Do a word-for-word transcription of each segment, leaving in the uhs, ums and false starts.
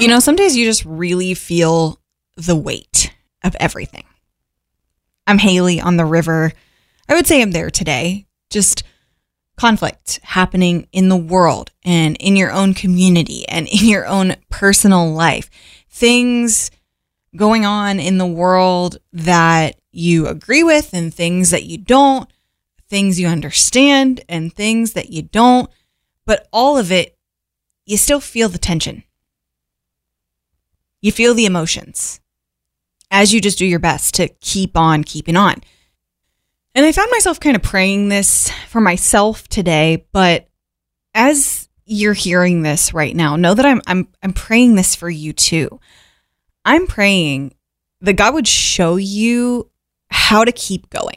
You know, some days you just really feel the weight of everything. I'm Haley on the river. I would say I'm there today. Just conflict happening in the world and in your own community and in your own personal life. Things going on in the world that you agree with and things that you don't, things you understand and things that you don't. But all of it, you still feel the tension. You feel the emotions as you just do your best to keep on keeping on. And I found myself kind of praying this for myself today, but as you're hearing this right now, know that I'm I'm I'm praying this for you too. I'm praying that God would show you how to keep going.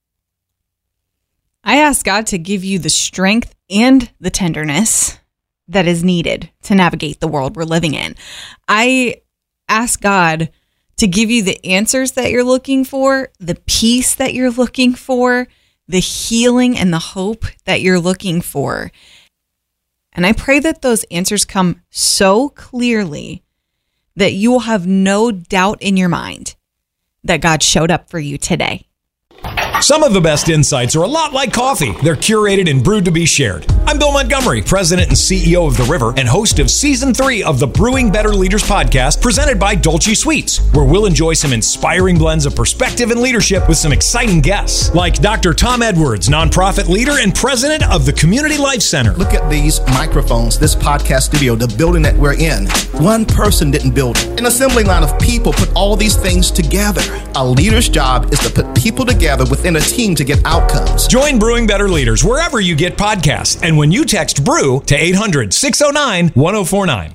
I ask God to give you the strength and the tenderness that is needed to navigate the world we're living in. I ask God to give you the answers that you're looking for, the peace that you're looking for, the healing and the hope that you're looking for. And I pray that those answers come so clearly that you will have no doubt in your mind that God showed up for you today. Some of the best insights are a lot like coffee. They're curated and brewed to be shared. I'm Bill Montgomery, President and C E O of The River and host of Season three of the Brewing Better Leaders podcast presented by Dolce Sweets, where we'll enjoy some inspiring blends of perspective and leadership with some exciting guests, like Doctor Tom Edwards, nonprofit leader and president of the Community Life Center. Look at these microphones, this podcast studio, the building that we're in. One person didn't build it. An assembly line of people put all these things together. A leader's job is to put people together within a team to get outcomes. Join Brewing Better Leaders wherever you get podcasts. And when you text BREW to eight hundred, six oh nine, one oh four nine.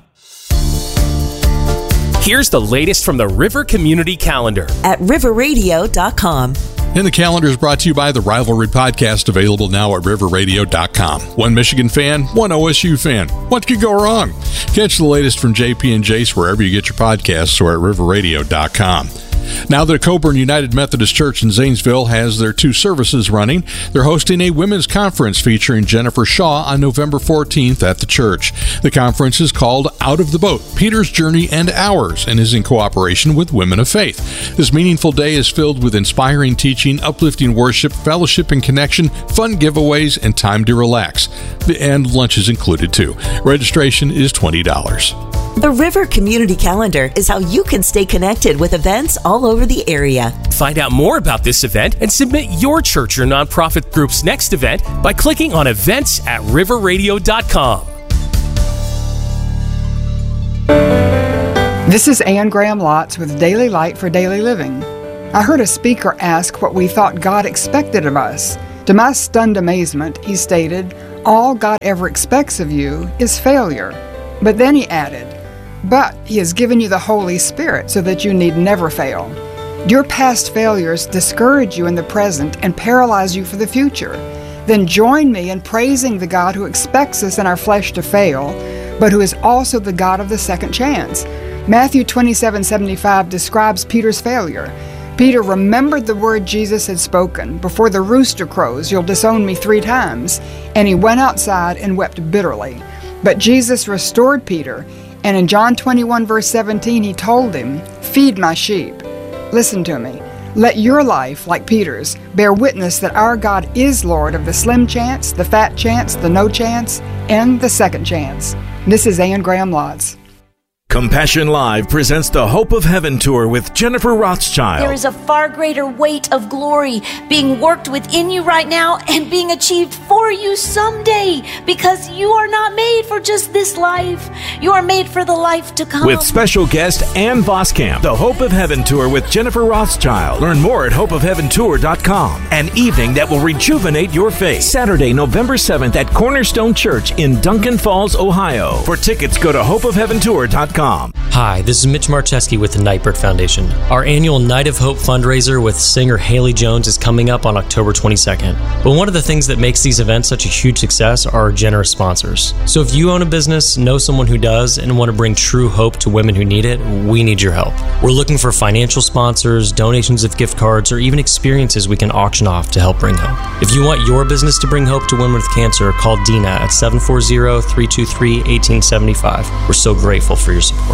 Here's the latest from the River Community Calendar at river radio dot com. And the calendar is brought to you by the Rivalry Podcast, available now at river radio dot com. One Michigan fan, one O S U fan. What could go wrong? Catch the latest from J P and Jace wherever you get your podcasts or at river radio dot com. Now that Coburn United Methodist Church in Zanesville has their two services running, they're hosting a women's conference featuring Jennifer Shaw on November fourteenth at the church. The conference is called Out of the Boat, Peter's Journey and Ours, and is in cooperation with Women of Faith. This meaningful day is filled with inspiring teaching, uplifting worship, fellowship and connection, fun giveaways, and time to relax. And lunch is included too. Registration is twenty dollars. The River Community Calendar is how you can stay connected with events all over the area. Find out more about this event and submit your church or nonprofit group's next event by clicking on events at river radio dot com. This is Ann Graham Lotz with Daily Light for Daily Living. I heard a speaker ask what we thought God expected of us. To my stunned amazement, he stated, "All God ever expects of you is failure." But then he added, "But he has given you the Holy Spirit so that you need never fail." Your past failures discourage you in the present and paralyze you for the future. Then join me in praising the God who expects us in our flesh to fail, but who is also the God of the second chance. Matthew twenty-seven seventy-five describes Peter's failure. Peter remembered the word Jesus had spoken, "Before the rooster crows, you'll disown me three times," and he went outside and wept bitterly. But Jesus restored Peter, and in John twenty-one verse seventeen, he told him, "Feed my sheep." Listen to me. Let your life, like Peter's, bear witness that our God is Lord of the slim chance, the fat chance, the no chance, and the second chance. This is Ann Graham Lotz. Compassion Live presents the Hope of Heaven Tour with Jennifer Rothschild. There is a far greater weight of glory being worked within you right now and being achieved for you someday, because you are not made for just this life. You are made for the life to come. With special guest Ann Voskamp, the Hope of Heaven Tour with Jennifer Rothschild. Learn more at hope of heaven tour dot com. An evening that will rejuvenate your faith. Saturday, November seventh at Cornerstone Church in Duncan Falls, Ohio. For tickets, go to hope of heaven tour dot com. Hi, this is Mitch Marcheski with the Nightbird Foundation. Our annual Night of Hope fundraiser with singer Haley Jones is coming up on October twenty-second. But one of the things that makes these events such a huge success are our generous sponsors. So if you own a business, know someone who does, and want to bring true hope to women who need it, we need your help. We're looking for financial sponsors, donations of gift cards, or even experiences we can auction off to help bring hope. If you want your business to bring hope to women with cancer, call Dina at seven four zero, three two three, one eight seven five. We're so grateful for your support.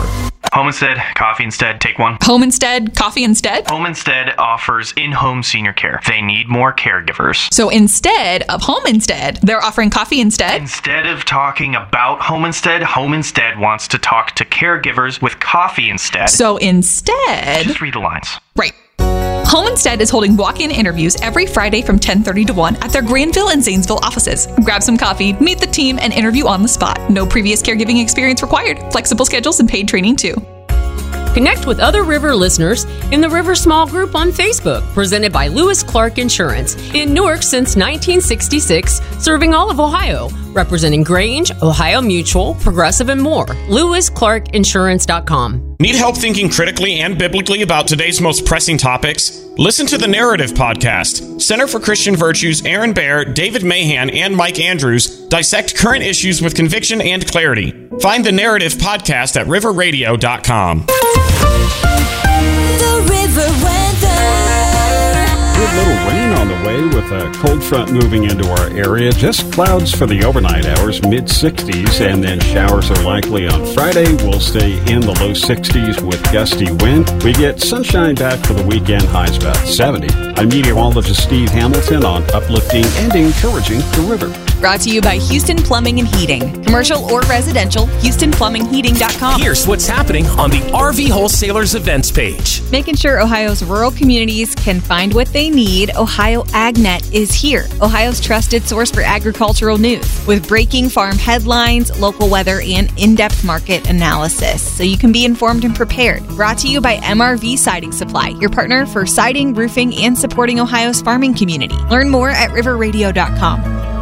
Home Instead, Coffee Instead, take one. Home Instead, Coffee Instead? Home Instead offers in-home senior care. They need more caregivers. So instead of Home Instead, they're offering Coffee Instead? Instead of talking about Home Instead, Home Instead wants to talk to caregivers with Coffee Instead. So instead... Just read the lines. Right. Home Instead is holding walk-in interviews every Friday from ten thirty to one at their Granville and Zanesville offices. Grab some coffee, meet the team, and interview on the spot. No previous caregiving experience required. Flexible schedules and paid training too. Connect with other River listeners in the River Small Group on Facebook, presented by Lewis Clark Insurance. In Newark since nineteen sixty-six, serving all of Ohio, representing Grange, Ohio Mutual, Progressive, and more. lewis clark insurance dot com. Need help thinking critically and biblically about today's most pressing topics? Listen to the Narrative Podcast. Center for Christian Virtues, Aaron Baer, David Mahan, and Mike Andrews dissect current issues with conviction and clarity. Find the Narrative Podcast at river radio dot com. The River Weather. Good little rain on the way with a cold front moving into our area. Just clouds for the overnight hours, mid sixties, and then showers are likely on Friday. We'll stay in the low sixties with gusty wind. We get sunshine back for the weekend, highs about seventy. I'm meteorologist Steve Hamilton on uplifting and encouraging the river. Brought to you by Houston Plumbing and Heating. Commercial or residential, houston plumbing heating dot com. Here's what's happening on the R V Wholesalers events page. Making sure Ohio's rural communities can find what they need, Ohio AgNet is here, Ohio's trusted source for agricultural news, with breaking farm headlines, local weather, and in-depth market analysis, so you can be informed and prepared. Brought to you by M R V Siding Supply, your partner for siding, roofing, and supporting Ohio's farming community. Learn more at river radio dot com.